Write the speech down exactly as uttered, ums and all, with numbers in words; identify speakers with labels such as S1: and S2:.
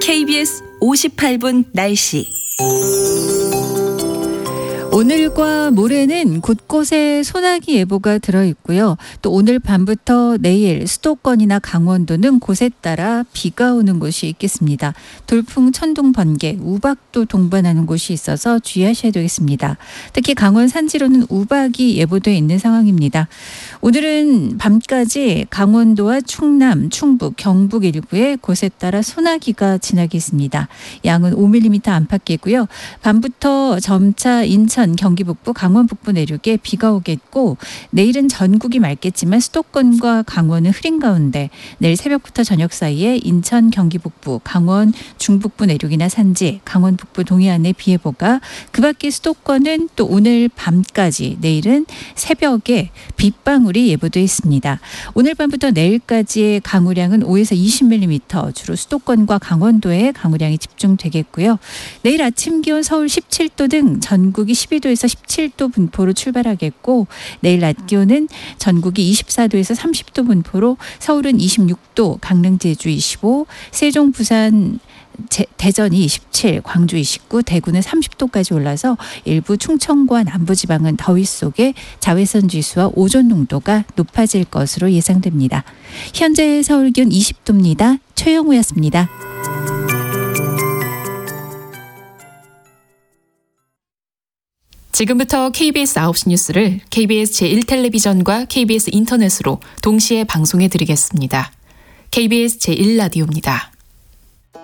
S1: 케이비에스 오십팔 분 날씨.
S2: 오늘과 모레는 곳곳에 소나기 예보가 들어있고요. 또 오늘 밤부터 내일 수도권이나 강원도는 곳에 따라 비가 오는 곳이 있겠습니다. 돌풍, 천둥, 번개, 우박도 동반하는 곳이 있어서 주의하셔야 되겠습니다. 특히 강원 산지로는 우박이 예보되어 있는 상황입니다. 오늘은 밤까지 강원도와 충남, 충북, 경북 일부에 곳에 따라 소나기가 지나겠습니다. 양은 오 밀리미터 안팎이고요. 밤부터 점차 인천, 경기 북부, 강원 북부 내륙에 비가 오겠고 내일은 전국이 맑겠지만 수도권과 강원은 흐린 가운데 내일 새벽부터 저녁 사이에 인천, 경기 북부, 강원 중북부 내륙이나 산지, 강원 북부 동해안의 비 예보가, 그 밖에 수도권은 또 오늘 밤까지 내일은 새벽에 빗방울이 예보되어 있습니다. 오늘 밤부터 내일까지의 강우량은 오에서 이십 밀리미터, 주로 수도권과 강원도에 강우량이 집중되겠고요. 내일 아침 기온 서울 십칠 도 등 전국이 십이 도에서 십칠 도 분포로 출발하겠고 내일 낮 기온은 전국이 이십사 도에서 삼십 도 분포로 서울은 이십육 도, 강릉, 제주 이십오, 세종, 부산, 제, 대전이 이십칠, 광주 이십구, 대구는 삼십 도까지 올라서 일부 충청과 남부지방은 더위 속에 자외선 지수와 오존 농도가 높아질 것으로 예상됩니다. 현재 서울 기온 이십 도입니다. 최영우였습니다.
S3: 지금부터 케이비에스 아홉 시 뉴스를 케이비에스 제일 텔레비전과 케이비에스 인터넷으로 동시에 방송해 드리겠습니다. 케이비에스 제일 라디오입니다.